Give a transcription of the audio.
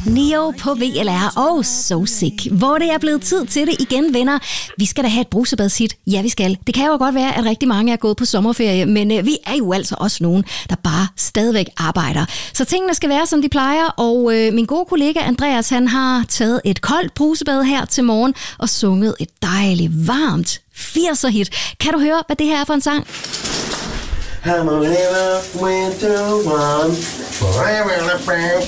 Neo på VLR og So Sick, hvor det er blevet tid til det igen, venner. Vi skal da have et brusebadshit. Ja, vi skal. Det kan jo godt være, at rigtig mange er gået på sommerferie, men vi er jo altså også nogen, der bare stadigvæk arbejder. Så tingene skal være, som de plejer, og min gode kollega Andreas, han har taget et koldt brusebad her til morgen og sunget et dejligt, varmt 80'er-hit. Kan du høre, hvad det her er for en sang? I'm a little winter one, forever